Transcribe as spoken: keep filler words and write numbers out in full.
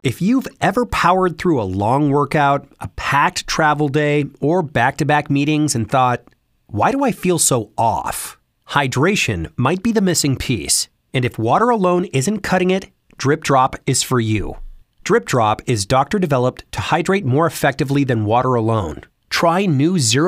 If you've ever powered through a long workout, a packed travel day, or back-to-back meetings and thought, why do I feel so off? Hydration might be the missing piece. And if water alone isn't cutting it, Drip Drop is for you. Drip Drop is doctor-developed to hydrate more effectively than water alone. Try new zero